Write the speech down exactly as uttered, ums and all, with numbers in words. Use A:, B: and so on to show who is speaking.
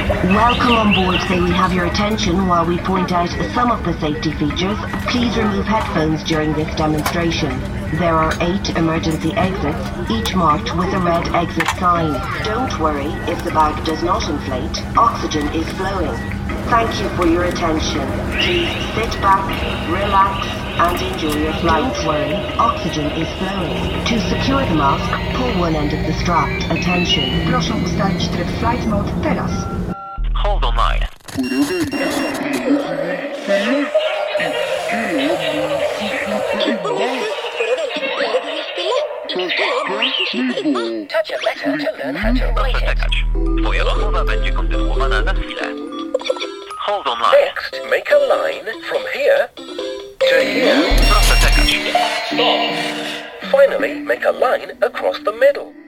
A: Welcome on board. May we have your attention while we point out some of the safety features. Please remove headphones during this demonstration. There are eight emergency exits, each marked with a red exit sign. Don't worry if the bag does not inflate. Oxygen is flowing. Thank you for your attention. Please sit back, relax, and enjoy your flight. Don't worry, oxygen is flowing. To secure the mask, pull one end of the strap. Attention.
B: Proszę ustalić tryb flight mode teraz.
C: Hold on line.
D: Touch a letter to learn how to
C: Proszę
D: write it.
C: czekać. Twoja rozmowa będzie kontynuowana za chwilę. Hold on line.
D: Next, make a line from here to here.
C: Proszę czekać.
D: Finally, make a line across the middle.